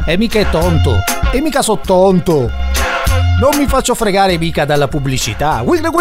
E mica è tonto, e mica so tonto. Non mi faccio fregare mica dalla pubblicità.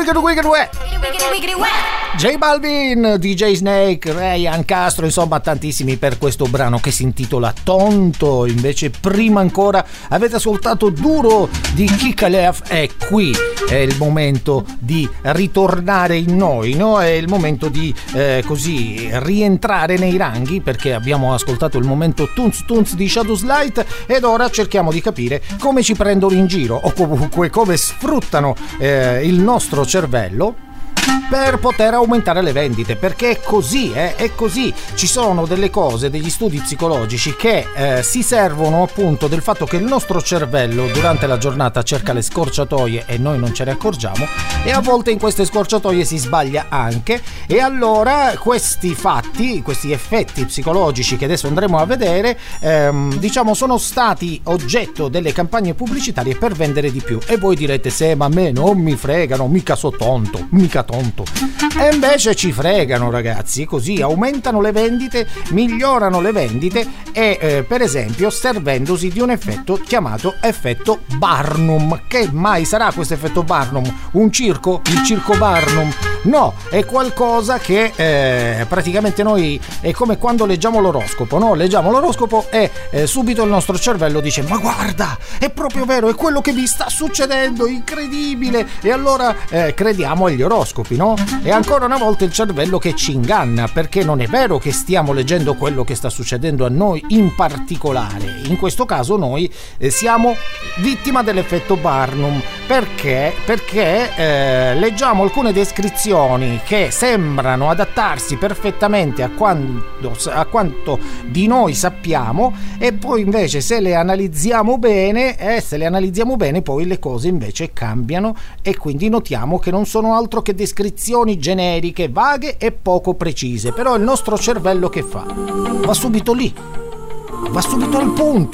J Balvin, DJ Snake, Ryan Castro, insomma tantissimi per questo brano che si intitola Tonto. Invece prima ancora avete ascoltato Duro di Kikalev. E qui è il momento di ritornare in noi, no? È il momento di così rientrare nei ranghi, perché abbiamo ascoltato il momento Tunz Tunz di Shadows Light ed ora cerchiamo di capire come ci prendono in giro o comunque come sfruttano il nostro cervello per poter aumentare le vendite, perché è così, è così. Ci sono delle cose, degli studi psicologici che si servono appunto del fatto che il nostro cervello durante la giornata cerca le scorciatoie e noi non ce ne accorgiamo, e a volte in queste scorciatoie si sbaglia anche, e allora questi fatti, questi effetti psicologici che adesso andremo a vedere, diciamo sono stati oggetto delle campagne pubblicitarie per vendere di più. E voi direte: se ma a me non mi fregano, mica so tonto, mica tonto. E invece ci fregano, ragazzi, così aumentano le vendite, migliorano le vendite e per esempio servendosi di un effetto chiamato effetto Barnum. Che mai sarà questo effetto Barnum? Un circo? Il circo Barnum? No, è qualcosa che praticamente noi è come quando leggiamo l'oroscopo, no? Leggiamo l'oroscopo e subito il nostro cervello dice: ma guarda, è proprio vero, è quello che mi sta succedendo, incredibile, e allora crediamo agli oroscopi, no? E ancora una volta il cervello che ci inganna, perché non è vero che stiamo leggendo quello che sta succedendo a noi in particolare. In questo caso noi siamo vittima dell'effetto Barnum. Perché leggiamo alcune descrizioni che sembrano adattarsi perfettamente a quanto di noi sappiamo, e poi invece se le analizziamo bene poi le cose invece cambiano, e quindi notiamo che non sono altro che descrizioni generiche, vaghe e poco precise. Però il nostro cervello che fa? Va subito lì, va subito al punto.